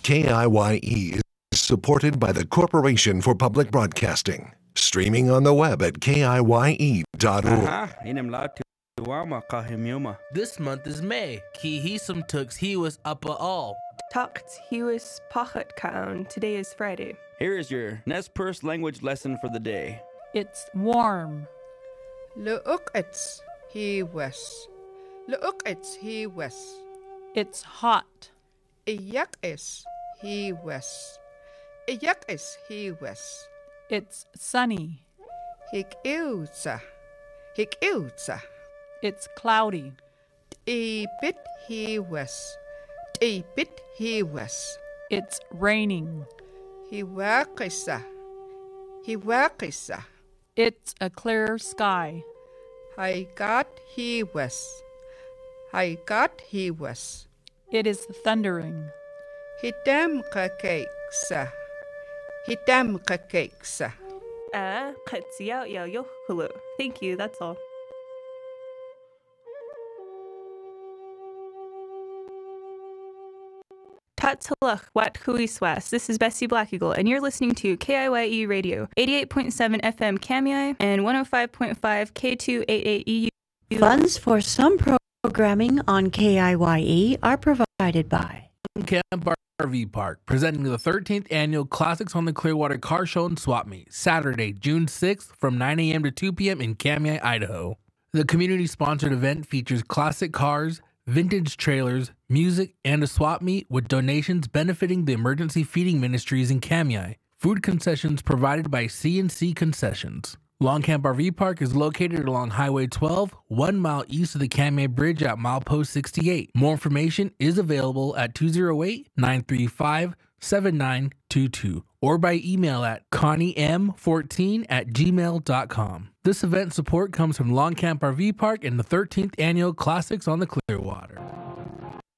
KIYE is supported by the Corporation for Public Broadcasting. Streaming on the web at KIYE.org. This month is May. Kihisum tux he was upper all. Tucked he was pachet kaun. Today is Friday. Here is your Nez Perce language lesson for the day. It's warm. Leukits he was. Leukits he was. It's hot. Iyakis he was. Iyakis he was. It's sunny. Hikiutsa. Hikiutsa. It's cloudy. Bit he was. Bit he was. It's raining. Hiwakisa. Hiwakisa. It's a clear sky. I got he was. I got he was. It is thundering. Hidamka cakesa. Hidamka cakesa. Thank you, that's all. Tatshalach Wat Huiswas. This is Bessie Black Eagle, and you're listening to KIYE Radio, 88.7 FM Kamiyai and 105.5 K288EU. Funds for some programming on KIYE are provided by Camp RV Park, presenting the 13th annual Classics on the Clearwater Car Show and Swap Meet, Saturday, June 6th from 9 a.m. to 2 p.m. in Kamiyai, Idaho. The community-sponsored event features classic cars, vintage trailers, music, and a swap meet with donations benefiting the emergency feeding ministries in Kamiyai. Food concessions provided by C&C Concessions. Long Camp RV Park is located along Highway 12, 1 mile east of the Kamiyai Bridge at milepost 68. More information is available at 208-935-7922 or by email at conniem14@gmail.com. This event support comes from Long Camp RV Park and the 13th Annual Classics on the Clearwater.